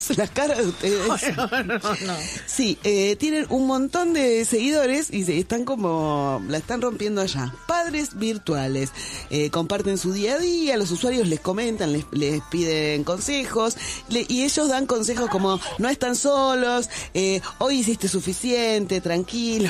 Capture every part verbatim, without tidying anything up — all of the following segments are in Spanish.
las caras de ustedes. No, no, no. Sí, eh, tienen un montón de seguidores y se están como, la están rompiendo allá. Padres virtuales, eh, comparten su día a día, los usuarios les comentan, les, les piden consejos, le, y ellos dan consejos como, no están solos, eh, hoy hiciste suficiente, tranquilos.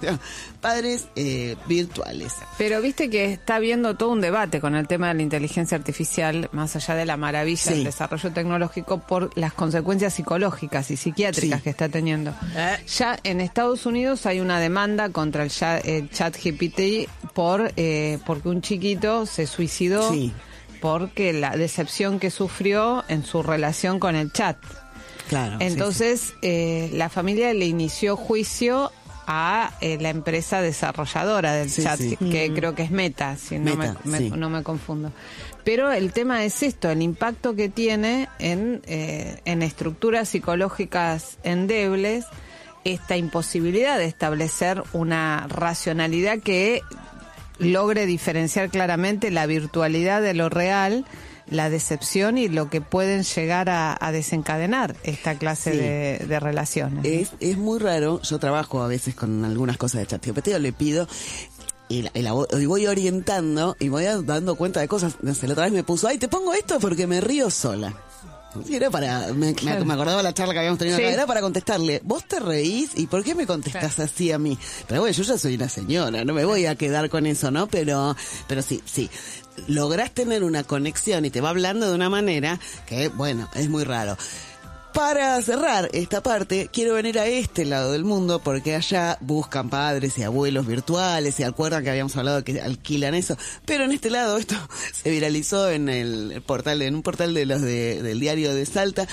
Padres eh, virtuales. Pero viste que está habiendo todo un debate con el tema de la inteligencia artificial, más allá de la maravilla Sí. del desarrollo tecnológico, por las consecuencias psicológicas y psiquiátricas Sí. que está teniendo. Eh. Ya en Estados Unidos hay una demanda contra el chat, el chat G P T por eh, porque un chiquito se suicidó Sí. porque la decepción que sufrió en su relación con el chat. Claro. Entonces, sí, sí. Eh, la familia le inició juicio a eh, la empresa desarrolladora del Sí, chat, sí. que, que Mm. creo que es Meta, si no, Meta, me, me- sí. no me confundo. Pero el tema es esto, el impacto que tiene en, eh, en estructuras psicológicas endebles, esta imposibilidad de establecer una racionalidad que logre diferenciar claramente la virtualidad de lo real, la decepción y lo que pueden llegar a, a desencadenar esta clase Sí. de, de relaciones. Es, es muy raro, yo trabajo a veces con algunas cosas de ChatGPT, le pido y, la, y, la, voy- y voy orientando y voy dando cuenta de cosas. No sé, la otra vez me puso, ay, te pongo esto porque me río sola. Y era para, me, me, me acordaba la charla que habíamos tenido Sí. acá, era para contestarle, vos te reís y ¿por qué me contestás así a mí? Pero bueno, yo ya soy una señora, no me voy a quedar con eso, ¿no? Pero, pero sí, sí, lográs tener una conexión y te va hablando de una manera que, bueno, es muy raro. Para cerrar esta parte, quiero venir a este lado del mundo porque allá buscan padres y abuelos virtuales, se acuerdan que habíamos hablado que alquilan eso, pero en este lado esto se viralizó en el portal, en un portal de los de, del diario de Salta,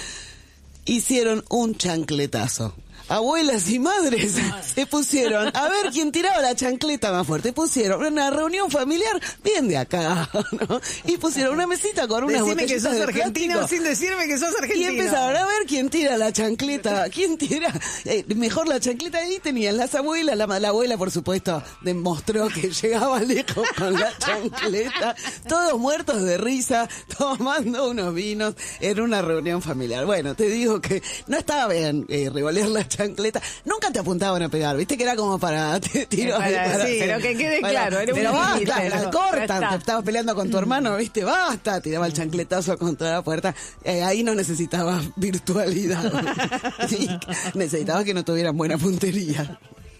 hicieron un chancletazo. Abuelas y madres se pusieron a ver quién tiraba la chancleta más fuerte. Pusieron una reunión familiar bien de acá, ¿no? Y pusieron una mesita con unas Decime que botellitas sos de argentino plástico. sin decirme que sos Y argentino. empezaron a ver quién tira la chancleta, quién tira eh, mejor la chancleta. Ahí tenían las abuelas, la, la abuela por supuesto demostró que llegaba lejos con la chancleta, todos muertos de risa, tomando unos vinos en una reunión familiar. Bueno, te digo que no estaba bien eh, revolear la chancleta, nunca te apuntaban a pegar, viste que era como para te tiro, Para- para- sí, pero que quede claro, era un pero basta, límite, la ¿no? cortan, Ya está. te estabas peleando con tu hermano, viste, basta, tiraba el chancletazo contra la puerta. Eh, ahí no necesitabas virtualidad. Sí, necesitabas que no tuvieran buena puntería.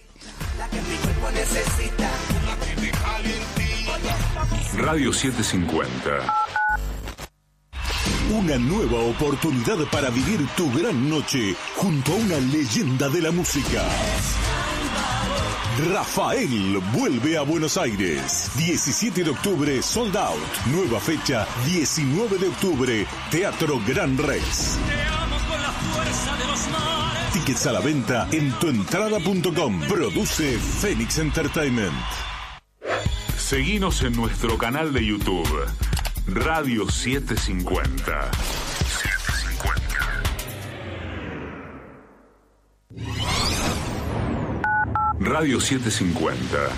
Radio setecientos cincuenta. Una nueva oportunidad para vivir tu gran noche junto a una leyenda de la música. Rafael vuelve a Buenos Aires. diecisiete de octubre, sold out. Nueva fecha, diecinueve de octubre, Teatro Gran Rex. Tickets a la venta en tuentrada punto com. Produce Phoenix Entertainment. Seguinos en nuestro canal de YouTube, Radio setecientos cincuenta. Radio setecientos cincuenta.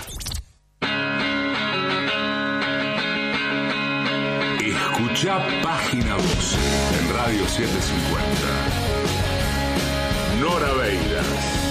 Escucha Página doce en Radio setecientos cincuenta. Nora Beira.